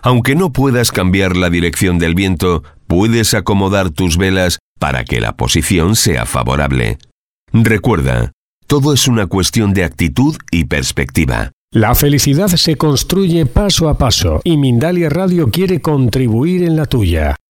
Aunque no puedas cambiar la dirección del viento, puedes acomodar tus velas para que la posición sea favorable. Recuerda, todo es una cuestión de actitud y perspectiva. La felicidad se construye paso a paso y Mindalia Radio quiere contribuir en la tuya.